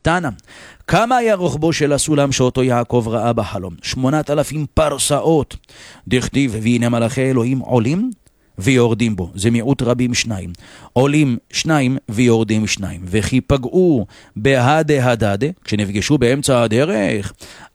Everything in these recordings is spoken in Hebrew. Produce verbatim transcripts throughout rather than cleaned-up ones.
תנא, כמה היה רוחבו של הסולם שאותו יעקב ראה בחלום? שמונת אלפים פרסאות. דכתיב, והנה מלאכי אלוהים עולים ויורדים בו. זה מיעוט רבים שניים. עולים שניים ויורדים שניים. וכי פגעו בהדה הדדה, כשנפגשו באמצע הדרך,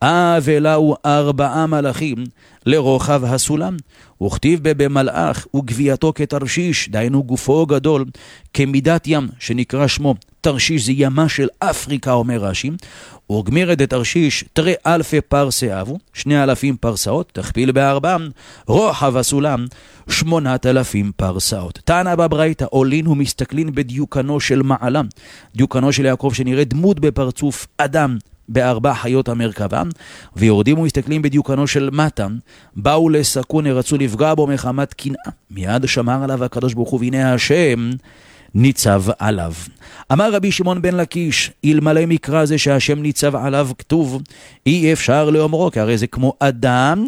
ולאו ארבעה מלאכים לרוחב הסולם. וכתיב במלאך וגבייתו כתרשיש, דהיינו גופו גדול כמידת ים, שנקרא שמו תרשיש, זה ימה של אפריקה, אומר רש"י. וגמירת דתרשיש תרי אלפי פרסי אבו, שני אלפים פרסאות, תכפיל בארבע, רוחב הסולם שמונת אלפים פרסאות. תנא בברייתא, עולין ומסתכלין בדיוקנו של מעלה, דיוקנו של יעקב שנראה דמות בפרצוף אדם בארבע חיות המרכבה, ויורדים ומסתכלים בדיוקנו של מטה, באו לסכון, רצו לפגוע בו מחמת קנאה, מיד שמר עליו הקדוש ברוך הוא, והנה השם ניצב עליו. אמר רבי שמעון בן לקיש, אלמלא מקרא זה שהשם ניצב עליו כתוב, אי אפשר לאומרו, כי הרי זה כמו אדם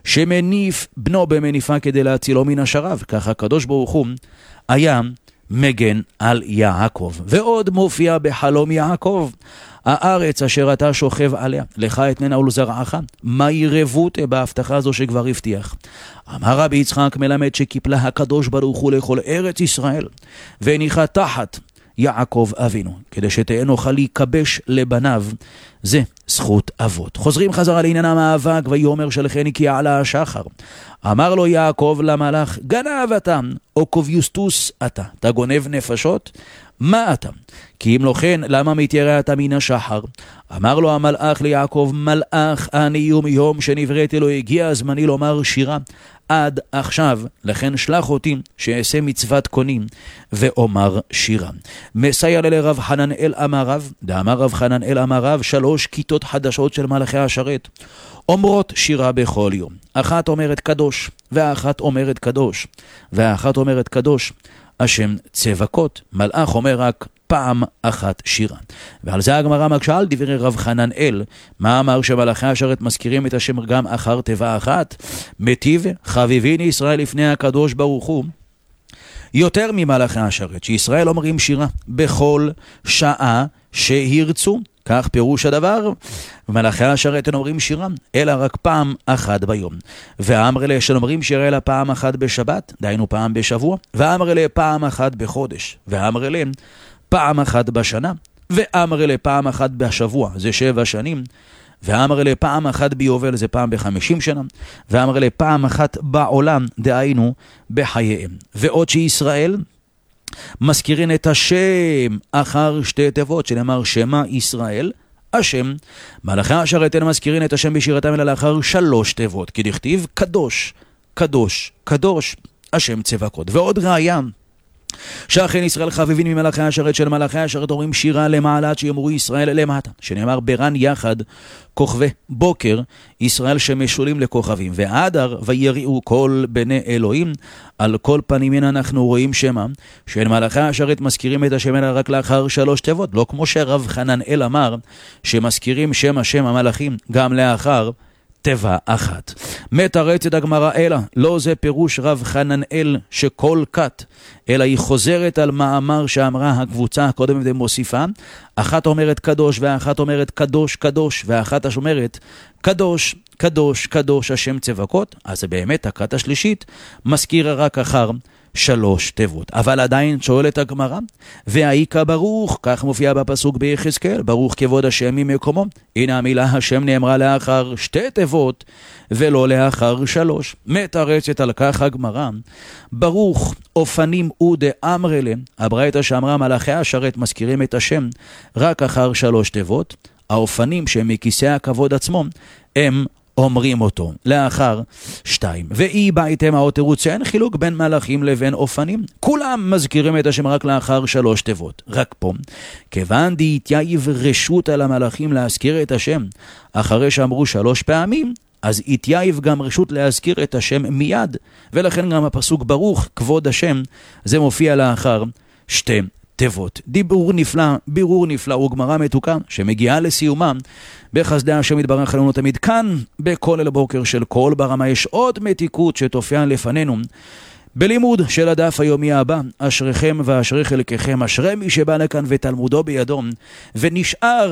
שמניף בנו במניפה כדי להצילו מן השרב. ככה הקדוש ברוך הוא היה מגן על יעקב. ועוד מופיע בחלום יעקב, הארץ אשר אתה שוכב עליה, לך אתננה ולזרעך, מה ירבות בהבטחה הזו שכבר הבטיח. אמר רבי יצחק מלמד שקיפלה הקדוש ברוך הוא לכל ארץ ישראל, והניחה תחת יעקב אבינו, כדי שתהיה נוכל להיקבש לבניו, זה זכות אבות. חוזרים חזרה לעניין המאבק, ויאמר שלחני כי יעלה השחר. אמר לו יעקב למלאך, גנב אתה, או קוביוסטוס אתה, אתה גונב נפשות? מה אתה? כי אם לא כן, למה מתיירא אתה מן השחר? אמר לו המלאך ליעקב, מלאך אני ומיום שנבראתי לו הגיע זמני לומר שירה עד עכשיו, לכן שלח אותי שאעשה מצוות קונים ואומר שירה. מסייע לרב חננאל אמר רב, דאמר רב חננאל אמר רב, שלוש כיתות חדשות של מלאכי השרת אומרות שירה בכל יום. אחת אומרת קדוש, ואחת אומרת קדוש, ואחת אומרת קדוש השם צבקות. מלאך אומר רק פעם אחת שירה. ועל זה הגמרא מקשה על דברי רב חננאל, מה אמר שמלאכי השרת מזכירים את השם גם אחר תיבה אחת? מטיב חביבין ישראל לפני הקדוש ברוך הוא יותר ממלאכי השרת, שישראל אומרים שירה בכל שעה שירצו. כך פירוש הדבר, ומלאכי השרת הם אומרים שירה אלא רק פעם אחת ביום. ואמר אלה שאומרים שירה אלא פעם אחת בשבת, דהיינו פעם בשבוע, ואמר אלה פעם אחת בחודש, ואמר אלה פעם אחת בשנה, ואמר אלה פעם אחת בשבוע, זה שבע שנים, ואמר אלה פעם אחת ביובל, זה פעם בחמישים שנה, ואמר אלה פעם אחת בעולם, דהיינו בחייהם. ועוד שישראל מזכירים את השם אחר שתי תיבות, שנאמר שמה ישראל, השם. מלאכי השרת הם מזכירים את השם בשירתם אלא לאחר שלוש תיבות, כי דכתיב קדוש, קדוש, קדוש, השם צבקות. ועוד ראיה, שאכן ישראל חביבין ממלאכי השרת, של מלאכי השרת אומרים שירה למעלת שיאמרו ישראל למטה, שנאמר ברן יחד כוכבי בוקר ישראל שמשולים לכוכבים. ועדר ויראו כל בני אלוהים, על כל פנים הנה אנחנו רואים שמה של מלאכי השרת מזכירים את השם אלא רק לאחר שלוש תיבות, לא כמו שרב חננאל אמר שמזכירים שם השם המלאכים גם לאחר תיבה אחת. מתרצת הגמרא אלא, לא זה פירוש רב חננאל שכל כת, אלא היא חוזרת על מאמר שאמרה הקבוצה הקודמת ומוסיפה, אחת אומרת קדוש ואחת אומרת קדוש קדוש, ואחת אומרת קדוש קדוש קדוש השם צבקות. אז באמת הכת השלישית מזכירה רק אחר שלוש תיבות. אבל עדיין שואלת הגמרא, והאיקה ברוך, כך מופיע בפסוק ביחזקאל, ברוך כבוד השם ממקומו. הנה המילה השם נאמרה לאחר שתי תיבות ולא לאחר שלוש. מתרצת על כך הגמרא, ברוך אופנים ודאמרלה, הברייתא שאמרה מלאכי השרת מזכירים את השם רק אחר שלוש תיבות, האופנים שהם מכיסא הכבוד עצמו הם אומרים אותו לאחר שתיים. ואי בעיתם האותירוץ שאין חילוק בין מלאכים לבין אופנים, כולם מזכירים את השם רק לאחר שלוש תיבות. רק פה, כיוון דהתייב רשות על המלאכים להזכיר את השם אחרי שאמרו שלוש פעמים, אז התייב גם רשות להזכיר את השם מיד, ולכן גם הפסוק ברוך כבוד השם זה מופיע לאחר שתי תיבות. דיבור נפלא, בירור נפלא וגמרא מתוקה שמגיעה לסיומה בחסדי השם יתברך עלינו תמיד. כאן בכל אל בוקר של כל ברמה יש עוד מתיקות שתופיע לפנינו בלימוד של הדף היומי הבא. אשריכם ואשרי חלקכם, אשרי מי שבא לכאן ותלמודו בידו ונשאר